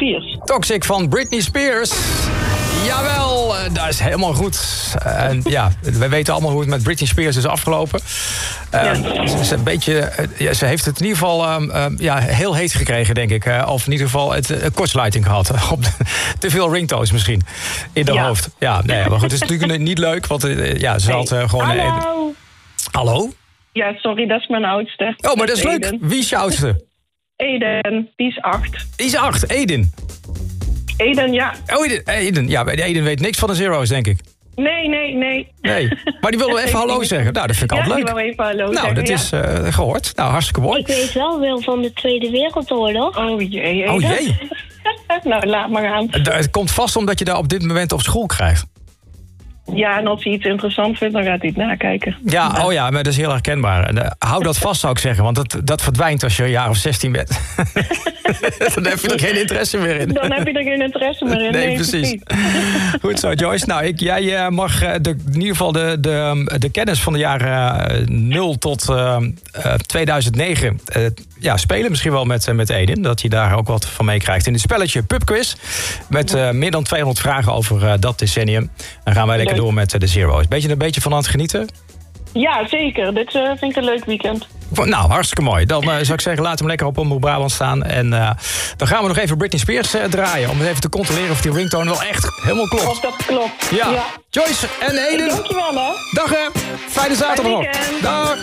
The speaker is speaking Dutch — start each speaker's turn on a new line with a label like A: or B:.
A: Spears.
B: Toxic van Britney Spears. Jawel, dat is helemaal goed. En ja, wij weten allemaal hoe het met Britney Spears is afgelopen. Ze is een beetje, ze heeft het in ieder geval heel heet gekregen, denk ik. Of in ieder geval het kortsluiting gehad. Op te veel ringtones misschien in haar hoofd. Ja, nee, maar goed, het is natuurlijk niet leuk. Want ze had gewoon...
A: Hallo?
B: Hallo?
A: Ja, sorry, dat is mijn oudste.
B: Oh, maar dat is leuk. Wie is je oudste?
A: Eden, die is 8.
B: Die is 8, Eden.
A: Eden, ja.
B: Oh, Eden. Ja, Eden weet niks van de Zero's, denk ik.
A: Nee.
B: Nee, maar die wilde even hallo zeggen. Nou, dat vind ik altijd leuk.
A: Ja, die wil even hallo zeggen.
B: Nou, dat is gehoord. Nou, hartstikke mooi.
C: Ik weet wel veel van de Tweede Wereldoorlog.
A: Oh jee, Eden.
B: Oh jee.
A: Nou, laat maar gaan.
B: Het komt vast omdat je daar op dit moment op school krijgt.
A: Ja, en als hij iets interessant vindt, dan gaat hij het nakijken.
B: Ja, maar dat is heel herkenbaar. En, hou dat vast, zou ik zeggen, want dat verdwijnt als je een jaar of 16 bent. Dan heb je er geen interesse meer in.
A: Dan heb je er geen interesse meer in.
B: Nee, precies. Goed zo, Joyce. Nou, jij mag in ieder geval de kennis van de jaren 0 tot 2009 spelen. Misschien wel met Eden, dat hij daar ook wat van meekrijgt. In het spelletje Pubquiz, met meer dan 200 vragen over dat decennium. Dan gaan wij lekker door met de Zero's. Ben je er een beetje van aan het genieten?
A: Ja, zeker. Dit vind ik een leuk weekend.
B: Nou, hartstikke mooi. Dan zou ik zeggen, laten we hem lekker op Omroep Brabant staan. En dan gaan we nog even Britney Spears draaien. Om even te controleren of die ringtone wel echt helemaal klopt.
A: Of dat klopt.
B: Ja. Joyce en Eden.
A: Dankjewel, hè.
B: Dag, hè. Fijne zaterdag nog. Dag.